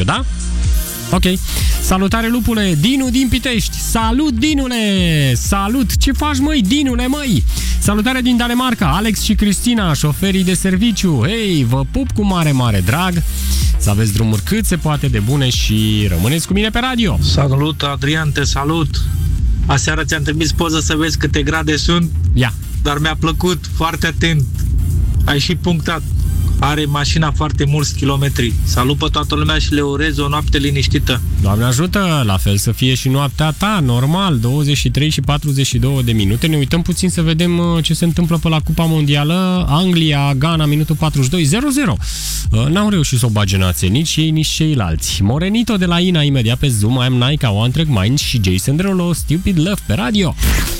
da? Ok. Salutare, lupule! Dinu din Pitești! Salut, Dinule! Salut! Ce faci, măi, Dinule, măi? Salutare din Danemarca! Alex și Cristina, șoferii de serviciu! Hei, vă pup cu mare, mare drag! Să aveți drumuri cât se poate de bune și rămâneți cu mine pe radio! Salut, Adrian, te salut! Aseară ți-am trimis poză să vezi câte grade sunt. Ia! Dar mi-a plăcut, foarte atent. Ai și punctat. Are mașina foarte mulți kilometri. Salut pe toată lumea și le urez o noapte liniștită. Doamne ajută, la fel să fie și noaptea ta, normal, 23 și 42 de minute. Ne uităm puțin să vedem ce se întâmplă pe la Cupa Mondială. Anglia, Ghana, minutul 42, 0-0. N-au reușit să o bage nație, nici ei, nici ceilalți. Morenito de la Ina, imediat pe Zoom, I Am Nike, One Track Mind și Jason Derulo, Stupid Love pe radio.